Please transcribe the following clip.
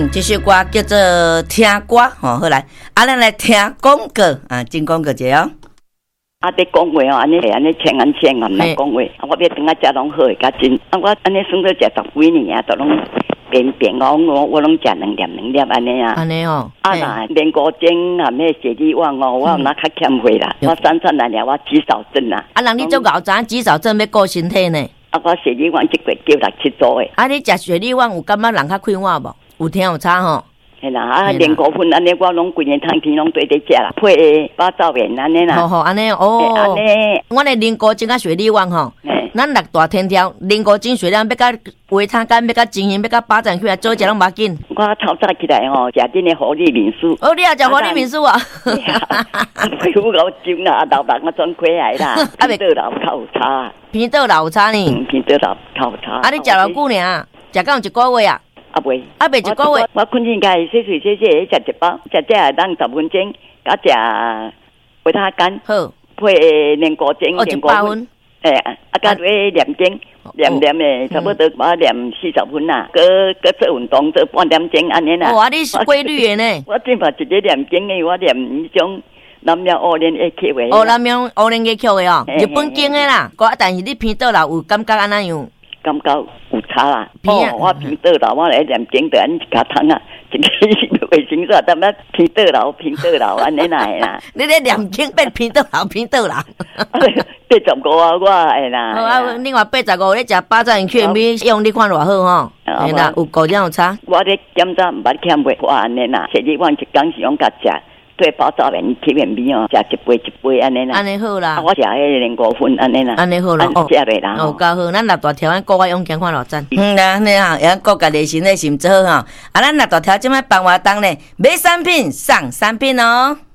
这首歌叫做《听歌》吼，好来，咱来听广告啊，进广告节哦。 你讲话哦，安尼千安千啊，唔来讲话。我要等下食拢好个较真。我安尼算做食10几年啊，都拢变我拢食2粒安尼啊。 安尼哦。 啦，连古精啊，咩血力旺哦，我那较欠会啦。我3来了，我肌少症啊。 人你做熬早肌少症要顾身体呢？ 我血力旺一个月叫6、7组诶。 你食血力旺有感觉人较快活无？有听有差吼？ 系啦，连果粉安尼我拢规年汤天拢对得食啦，配八枣面安尼啦。 好安尼哦。安尼，我的灵果精甲血力旺吼，咱6大天条，灵果精血量要甲维他干，要甲精英，要甲巴掌起来做一拢无紧。 我透早起来吼，食恁的活力民宿。 你也食活力民宿啊？ 皮肤老肿啦，老人啊转溃癌啦，鼻倒老较有差。 鼻倒老有差呢？ 鼻倒老较有差。 你食偌久呢？食到1个月啊？ 未 1个月。 我困醒开洗水洗，食一包，食这当10分钟，甲食维他干， 好配连果精 ，1包分。 甲念经，念诶，差不多我念40分啦。搁做运动做半点钟安尼啦。 你是规律诶呢？ 我正嘛一个念经诶，我念迄种南庙乌莲会曲诶。 南庙乌莲会曲诶哦，日本经诶啦。但是你鼻倒流有感觉安怎样？ 感觉有差啦，我鼻倒流，我来念经就安一卡汤啊，一个卫生纸，但那鼻倒流安尼来啦。 你咧念经变鼻倒流？85 啊，我会啦。 好另外85咧食巴掌去米用，你看偌好吼？嘿啦，有果然有差。 我咧检查毋捌欠袂，我安尼啦，实际我一工是用甲食。对包枣面去面米哦，食一杯安尼啦。 安尼好啦。 我食迄连果粉安尼啦。 安尼好啦。 食袂啦。 够好，咱6大条，咱国外用健看偌赞。啦，你啊，咱国家的身体是毋做好吼。咱6大条即摆办活动咧，买产品送产品哦。